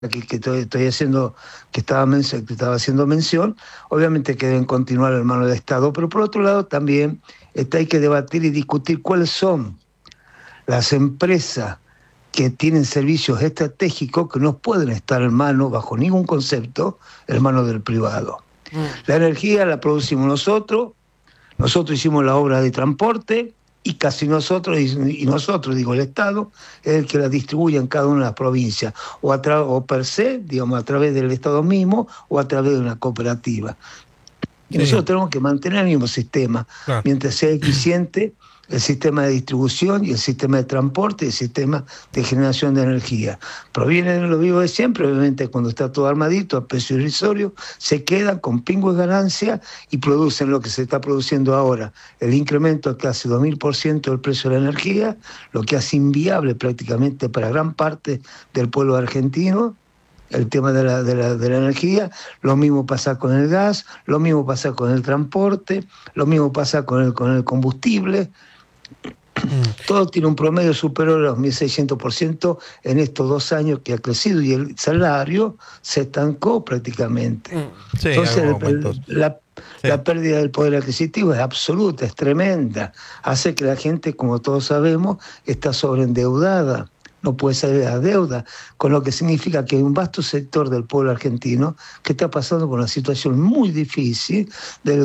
estoy haciendo, que estaba haciendo mención, obviamente que deben continuar en manos del Estado, pero por otro lado también hay que debatir y discutir cuáles son las empresas que tienen servicios estratégicos que no pueden estar en manos, bajo ningún concepto, en manos del privado. La energía la producimos nosotros hicimos la obra de transporte, y casi nosotros, digo, el Estado, es el que la distribuye en cada una de las provincias, o per se, digamos, a través del Estado mismo, o a través de una cooperativa. Y nosotros tenemos que mantener el mismo sistema, mientras sea eficiente el sistema de distribución y el sistema de transporte y el sistema de generación de energía. Proviene de lo vivo de siempre, obviamente cuando está todo armadito a precio irrisorio, se quedan con pingües ganancias y producen lo que se está produciendo ahora, el incremento que hace 2000% del precio de la energía, lo que hace inviable prácticamente para gran parte del pueblo argentino el tema de la energía. Lo mismo pasa con el gas, lo mismo pasa con el transporte, lo mismo pasa con el combustible. Todo tiene un promedio superior a los 1.600% en estos 2 años que ha crecido, y el salario se estancó prácticamente. Sí, entonces la pérdida del poder adquisitivo es absoluta, es tremenda. Hace que la gente, como todos sabemos, está sobreendeudada. No puede salir de la deuda, con lo que significa que hay un vasto sector del pueblo argentino que está pasando por una situación muy difícil del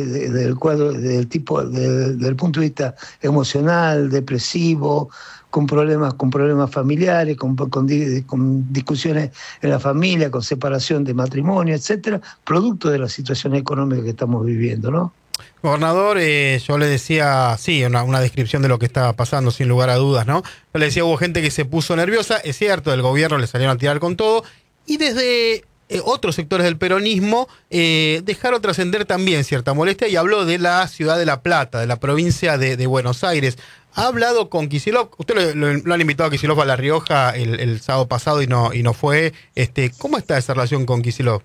punto de vista emocional, depresivo, con problemas familiares, con discusiones en la familia, con separación de matrimonio, etcétera, producto de la situación económica que estamos viviendo, ¿no? Gobernador, yo le decía, sí, una descripción de lo que estaba pasando, sin lugar a dudas, ¿no? Yo le decía, hubo gente que se puso nerviosa, es cierto, del gobierno le salieron a tirar con todo, y desde otros sectores del peronismo dejaron trascender también cierta molestia, y habló de la ciudad de La Plata, de la provincia de Buenos Aires. ¿Ha hablado con Kicillof? Usted lo han invitado a Kicillof a La Rioja el sábado pasado y no fue. ¿Cómo está esa relación con Kicillof?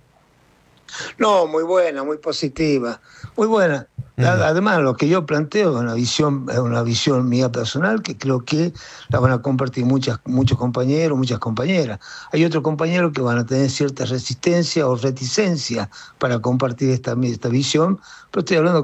No, muy buena, muy positiva, muy buena. Además, lo que yo planteo es una visión mía personal, que creo que la van a compartir muchos compañeros, muchas compañeras. Hay otros compañeros que van a tener cierta resistencia o reticencia para compartir esta visión, pero estoy hablando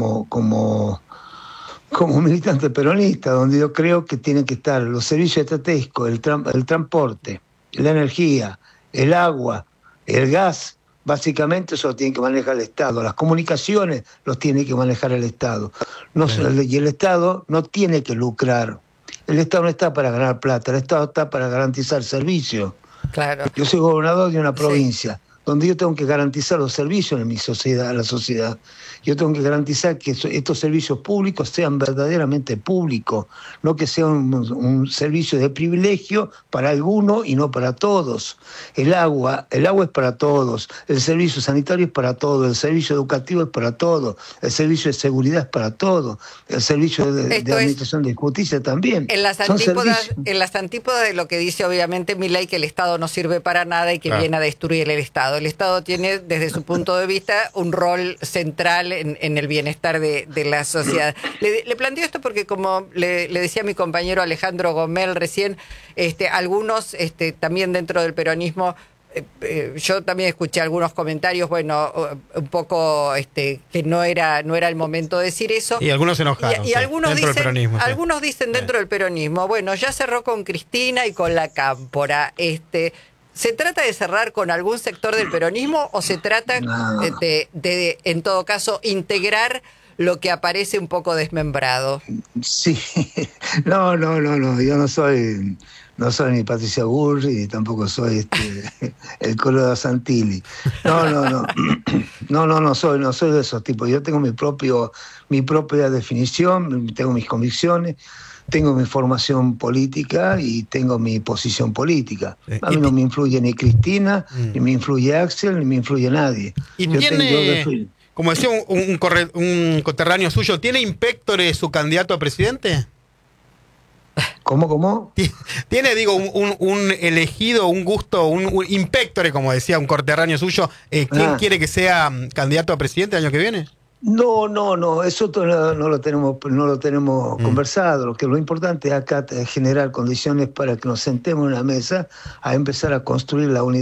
como militante peronista, donde yo creo que tienen que estar los servicios estratégicos, el transporte, la energía, el agua, el gas. Básicamente eso lo tiene que manejar el Estado. Las comunicaciones los tiene que manejar el Estado. Y el Estado no tiene que lucrar. El Estado no está para ganar plata, el Estado está para garantizar servicios. Claro. Yo soy gobernador de una provincia donde yo tengo que garantizar los servicios en mi sociedad, en la sociedad. Yo tengo que garantizar que estos servicios públicos sean verdaderamente públicos, no que sea un servicio de privilegio para algunos y no para todos. El agua es para todos, el servicio sanitario es para todos, el servicio educativo es para todos, el servicio de seguridad es para todos, el servicio de administración de justicia también. En las antípodas de lo que dice obviamente Milei, que el Estado no sirve para nada y que viene a destruir el Estado. El Estado tiene, desde su punto de vista, un rol central en el bienestar de la sociedad. Le planteo esto porque, como le decía a mi compañero Alejandro Gomel recién, algunos también dentro del peronismo, yo también escuché algunos comentarios, bueno, un poco que no era el momento de decir eso. Y algunos se enojaron. Y algunos dentro dicen, del peronismo, algunos dicen dentro del peronismo, bueno, ya cerró con Cristina y con la Cámpora. ¿Se trata de cerrar con algún sector del peronismo o se trata de, en todo caso, integrar lo que aparece un poco desmembrado? Sí, no, yo no soy ni Patricia Bullrich, ni tampoco soy el Colo Santilli. No soy de esos tipos. Yo tengo mi propia definición, tengo mis convicciones, tengo mi formación política y tengo mi posición política. A mí no me influye ni Cristina, ni me influye Axel, ni me influye nadie. Y como decía un coterráneo suyo, ¿tiene Inspectore su candidato a presidente? ¿Cómo? ¿Tiene, digo, un elegido, un gusto, un Inspectore, como decía un coterráneo suyo? ¿Quién quiere que sea candidato a presidente el año que viene? No, eso no lo tenemos Mm. conversado. Lo importante es acá generar condiciones para que nos sentemos en una mesa a empezar a construir la unidad